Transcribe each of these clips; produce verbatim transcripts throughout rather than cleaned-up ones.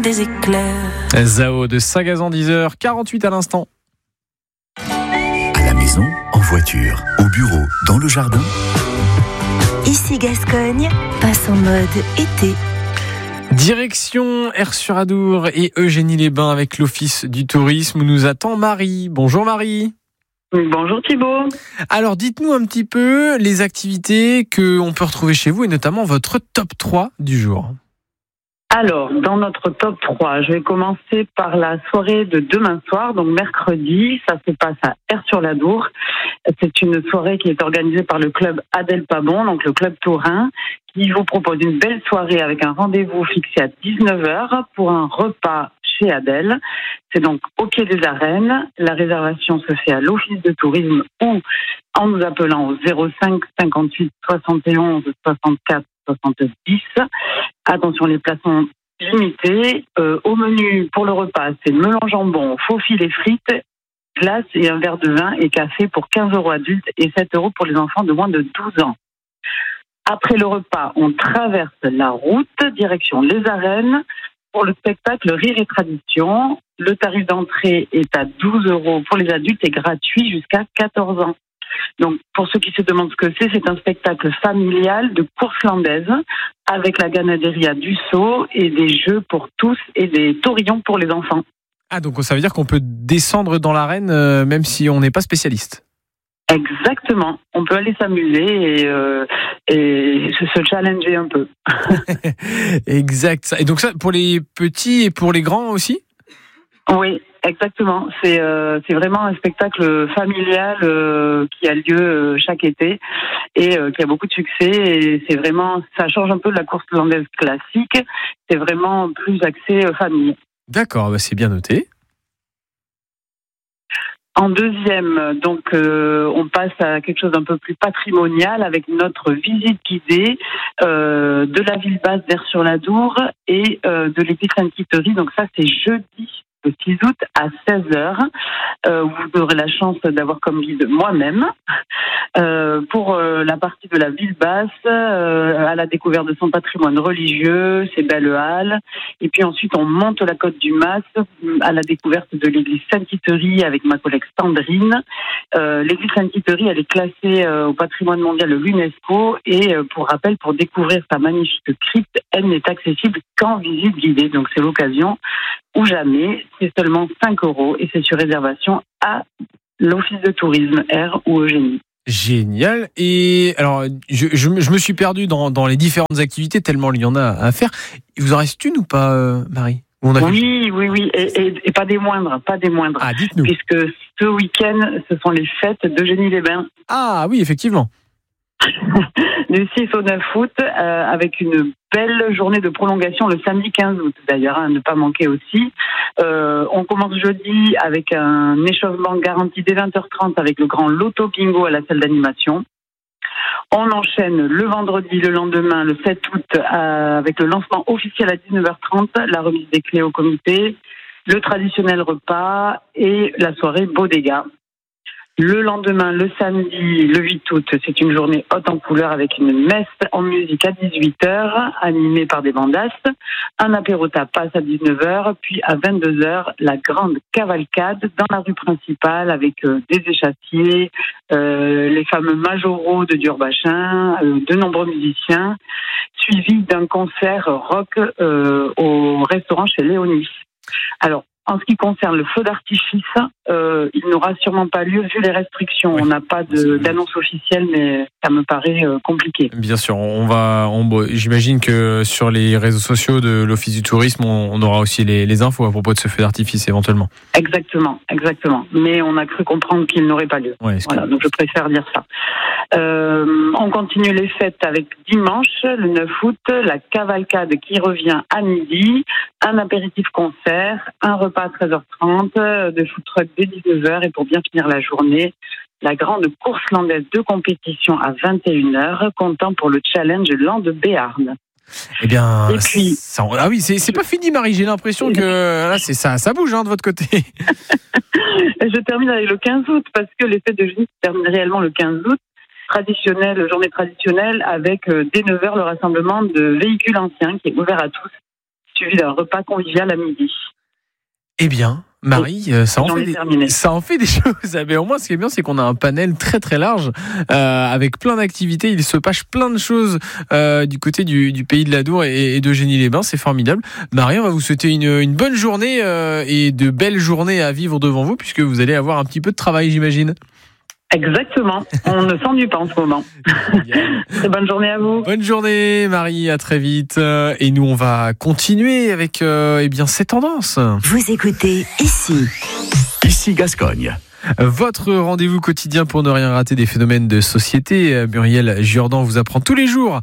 des éclairs. Zao de Sagazan, dix heures quarante-huit à l'instant. À la maison, en voiture, au bureau, dans le jardin. Ici Gascogne, passe en mode été. Direction Aire-sur-Adour et Eugénie-les-Bains avec l'Office du tourisme où nous attend Marie. Bonjour Marie. Bonjour Thibaut. Alors dites-nous un petit peu les activités qu'on peut retrouver chez vous et notamment votre top trois du jour. Alors, dans notre top trois, je vais commencer par la soirée de demain soir, donc mercredi. Ça se passe à Aire-sur-l'Adour. C'est une soirée qui est organisée par le club Adèle Pabon, donc le club taurin, qui vous propose une belle soirée avec un rendez-vous fixé à dix-neuf heures pour un repas chez Adèle. C'est donc au Quai des Arènes. La réservation se fait à l'Office de tourisme ou en nous appelant au zéro cinq cinquante-huit soixante et onze soixante-quatre soixante-dix. Attention, les places sont limitées. Euh, au menu pour le repas, c'est melon jambon, faux filet frites, glace et un verre de vin et café pour quinze euros adultes et sept euros pour les enfants de moins de douze ans. Après le repas, on traverse la route, direction les arènes, pour le spectacle Rire et Tradition. Le tarif d'entrée est à douze euros pour les adultes et gratuit jusqu'à quatorze ans. Donc, pour ceux qui se demandent ce que c'est, c'est un spectacle familial de course landaise avec la ganaderia du Sceau et des jeux pour tous et des taurillons pour les enfants. Ah, donc ça veut dire qu'on peut descendre dans l'arène euh, même si on n'est pas spécialiste. Exactement. On peut aller s'amuser et, euh, et se, se challenger un peu. Exact. Et donc ça, pour les petits et pour les grands aussi ? Oui, exactement. C'est euh, c'est vraiment un spectacle familial euh, qui a lieu euh, chaque été et euh, qui a beaucoup de succès. Et c'est vraiment, ça change un peu de la course landaise classique. C'est vraiment plus axé euh, famille. D'accord, bah c'est bien noté. En deuxième, donc, euh, on passe à quelque chose d'un peu plus patrimonial avec notre visite guidée euh, de la ville basse d'Aire-sur-l'Adour et euh, de l'église Sainte-Quitterie. Donc ça, c'est jeudi le six août à seize heures. Euh, vous aurez la chance d'avoir comme guide moi-même euh, pour euh, la partie de la ville basse euh, à la découverte de son patrimoine religieux, ses belles halles. Et puis ensuite, on monte la côte du Mas à la découverte de l'église Sainte-Quitterie avec ma collègue Sandrine. Euh, l'église Sainte-Quitterie, elle est classée euh, au patrimoine mondial de l'UNESCO et euh, pour rappel, pour découvrir sa magnifique crypte, elle n'est accessible qu'en visite guidée. Donc c'est l'occasion ou jamais. C'est seulement cinq euros et c'est sur réservation à l'Office de tourisme Aire ou Eugénie. Génial. Et alors, je, je, je me suis perdu dans, dans les différentes activités tellement il y en a à faire. Il vous en reste une ou pas, euh, Marie ? On a Oui, oui, oui, et, et, et pas des moindres, pas des moindres. Ah, dites-nous. Puisque ce week-end, ce sont les fêtes d'Eugénie-les-Bains. Ah oui, effectivement. Du six au neuf août, euh, avec une belle journée de prolongation le samedi quinze août, d'ailleurs, à ne pas manquer aussi. Euh, on commence jeudi avec un échauffement garanti dès vingt heures trente avec le grand loto bingo à la salle d'animation. On enchaîne le vendredi, le lendemain, le sept août, euh, avec le lancement officiel à dix-neuf heures trente, la remise des clés au comité, le traditionnel repas et la soirée bodega. Le lendemain, le samedi, le huit août, c'est une journée haute en couleur avec une messe en musique à dix-huit heures, animée par des bandasses, un apéro tapas à dix-neuf heures, puis à vingt-deux heures, la grande cavalcade dans la rue principale avec euh, des échassiers, euh, les fameux majoraux de Durbachin, euh, de nombreux musiciens, suivi d'un concert rock euh, au restaurant chez Léonie. Alors, en ce qui concerne le feu d'artifice, euh, il n'aura sûrement pas lieu vu les restrictions. Oui. On n'a pas de, d'annonce officielle, mais ça me paraît euh, compliqué. Bien sûr, on va. On, j'imagine que sur les réseaux sociaux de l'Office du tourisme, on, on aura aussi les, les infos à propos de ce feu d'artifice éventuellement. Exactement, exactement. Mais on a cru comprendre qu'il n'aurait pas lieu. Ouais, voilà, donc je préfère dire ça. Euh, on continue les fêtes avec dimanche, le neuf août, la cavalcade qui revient à midi, un apéritif concert, un repas à treize heures trente, de food truck dès dix-neuf heures et pour bien finir la journée, la grande course landaise de compétition à vingt et une heures, comptant pour le challenge Land Béarn. Eh bien, et puis, ça, ah oui, c'est, c'est pas fini, Marie. J'ai l'impression que là, c'est ça, ça bouge hein, de votre côté. Je termine avec le quinze août parce que les fêtes de Eugénie se terminent réellement le quinze août. Traditionnelle, journée traditionnelle avec euh, dès neuf heures le rassemblement de véhicules anciens qui est ouvert à tous suivi d'un repas convivial à midi. Eh bien, Marie, Et ça en, j'en fait ai des, terminé. ça en fait des choses. Mais au moins, ce qui est bien, c'est qu'on a un panel très très large euh, avec plein d'activités. Il se passe plein de choses euh, du côté du, du pays de l'Adour et, et d'Eugénie-les-Bains. C'est formidable. Marie, on va vous souhaiter une, une bonne journée euh, et de belles journées à vivre devant vous, puisque vous allez avoir un petit peu de travail, j'imagine. Exactement. On ne s'ennuie pas en ce moment. Très bonne journée à vous. Bonne journée, Marie. À très vite. Et nous, on va continuer avec euh, eh bien ces tendances. Vous écoutez ici. Ici Gascogne. Votre rendez-vous quotidien pour ne rien rater des phénomènes de société. Muriel Jourdan vous apprend tous les jours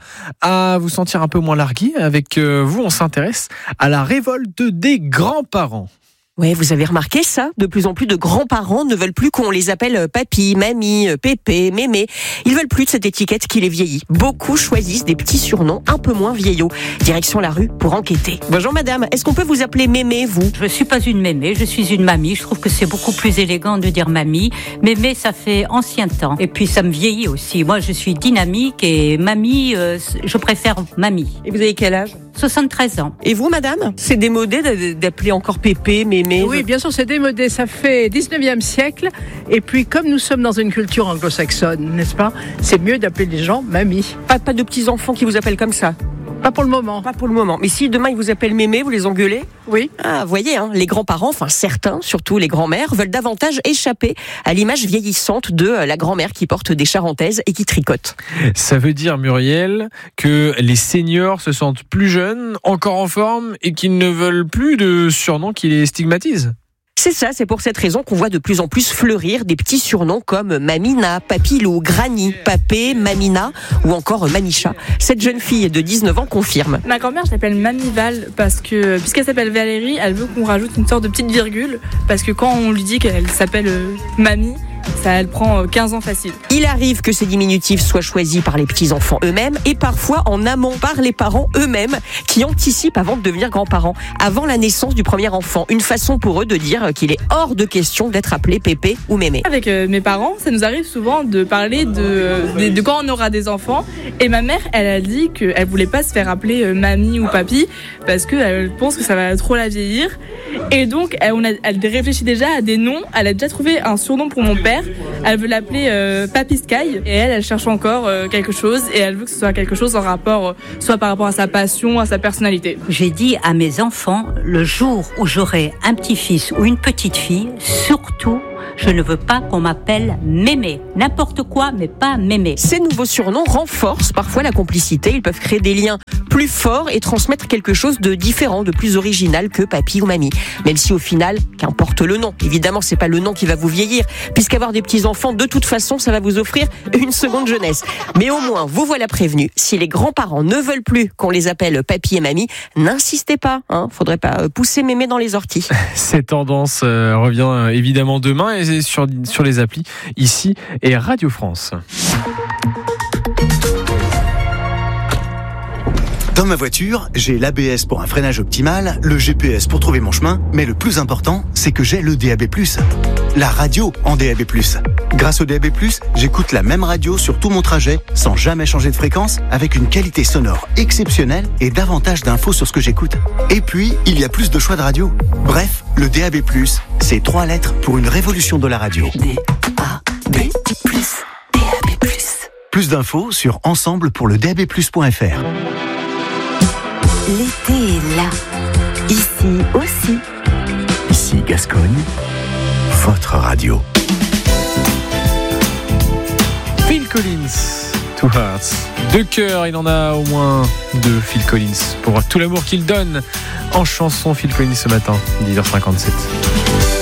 à vous sentir un peu moins largué. Avec vous, on s'intéresse à la révolte des grands-parents. Ouais, vous avez remarqué ça ? De plus en plus de grands-parents ne veulent plus qu'on les appelle papy, mamie, pépé, mémé. Ils veulent plus de cette étiquette qui les vieillit. Beaucoup choisissent des petits surnoms un peu moins vieillots. Direction la rue pour enquêter. Bonjour madame, est-ce qu'on peut vous appeler mémé, vous ? Je ne suis pas une mémé, je suis une mamie. Je trouve que c'est beaucoup plus élégant de dire mamie. Mémé, ça fait ancien temps. Et puis ça me vieillit aussi. Moi, je suis dynamique et mamie, euh, je préfère mamie. Et vous avez quel âge ? soixante-treize ans. Et vous madame ? C'est démodé d'appeler encore pépé, mémé ? Oui, bien sûr, c'est démodé. Ça fait dix-neuvième siècle. Et puis, comme nous sommes dans une culture anglo-saxonne, n'est-ce pas ? C'est mieux d'appeler les gens mamie. Pas, pas de petits-enfants qui vous appellent comme ça ? Pas pour le moment. Pas pour le moment. Mais si demain ils vous appellent mémé, vous les engueulez ? Oui. Ah, vous voyez, hein, les grands-parents, enfin certains, surtout les grands-mères, veulent davantage échapper à l'image vieillissante de la grand-mère qui porte des charentaises et qui tricote. Ça veut dire, Muriel, que les seniors se sentent plus jeunes, encore en forme, et qu'ils ne veulent plus de surnoms qui les stigmatisent. C'est ça, c'est pour cette raison qu'on voit de plus en plus fleurir des petits surnoms comme Mamina, Papilou, Granny, Papé, Mamina ou encore Mamicha. Cette jeune fille de dix-neuf ans confirme. Ma grand-mère, je l'appelle Mamie Val parce que, puisqu'elle s'appelle Valérie, elle veut qu'on rajoute une sorte de petite virgule parce que quand on lui dit qu'elle s'appelle euh, Mamie, ça, elle prend quinze ans facile. Il arrive que ces diminutifs soient choisis par les petits-enfants eux-mêmes et parfois en amont par les parents eux-mêmes qui anticipent avant de devenir grands-parents, avant la naissance du premier enfant. Une façon pour eux de dire qu'il est hors de question d'être appelé pépé ou mémé. Avec euh, mes parents, ça nous arrive souvent de parler de, de, de quand on aura des enfants. Et ma mère, elle a dit qu'elle voulait pas se faire appeler euh, mamie ou papy parce qu'elle pense que ça va trop la vieillir. Et donc, elle, on a, elle réfléchit déjà à des noms. Elle a déjà trouvé un surnom pour mon père. Elle veut l'appeler euh, Papy Sky. Et elle, elle cherche encore euh, quelque chose. Et elle veut que ce soit quelque chose en rapport, euh, soit par rapport à sa passion, à sa personnalité. J'ai dit à mes enfants, le jour où j'aurai un petit-fils ou une petite-fille, surtout, je ne veux pas qu'on m'appelle mémé. N'importe quoi, mais pas mémé. Ces nouveaux surnoms renforcent parfois la complicité. Ils peuvent créer des liens plus forts et transmettre quelque chose de différent, de plus original que papy ou mamie. Même si au final, qu'importe le nom. Évidemment, c'est pas le nom qui va vous vieillir, puisqu'avoir des petits-enfants, de toute façon, ça va vous offrir une seconde jeunesse. Mais au moins, vous voilà prévenus. Si les grands-parents ne veulent plus qu'on les appelle papy et mamie, n'insistez pas. Hein. Faudrait pas pousser mémé dans les orties. Cette tendance euh, revient euh, évidemment demain et sur, sur les applis ici et Radio France. Dans ma voiture, j'ai l'A B S pour un freinage optimal, le G P S pour trouver mon chemin, mais le plus important, c'est que j'ai le D A B plus. La radio en D A B plus. Grâce au D A B plus, j'écoute la même radio sur tout mon trajet, sans jamais changer de fréquence, avec une qualité sonore exceptionnelle et davantage d'infos sur ce que j'écoute. Et puis, il y a plus de choix de radio. Bref, le D A B plus, c'est trois lettres pour une révolution de la radio. D A B plus, D A B plus. Plus d'infos sur ensemble pour le D A B plus point F R. L'été est là, ici aussi. Ici Gascogne, votre radio. Phil Collins, Two Hearts. Deux cœurs, il en a au moins deux, Phil Collins, pour tout l'amour qu'il donne en chanson. Phil Collins ce matin, dix heures cinquante-sept.